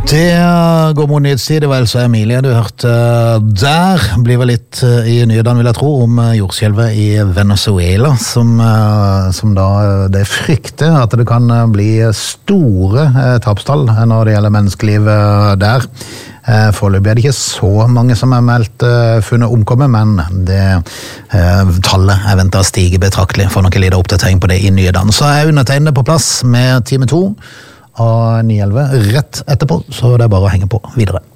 Det går mot nyhetstid, det var Elsa Emilie du hørte der. Blir vel litt i nyhetene, vil jeg tro, om jordskjelvet i Venezuela, som da det frykter at det kan bli store tapstall når det gjelder menneskeliv der. Foreløpig det ikke så mange som meldt funnet omkommet, men tallet ventet å stige betraktelig. Får nok en liten oppdatering på det i nyhetene. Så undertegnede på plass med time 2 av 9.11 rett etterpå, så det bare å henge på videre.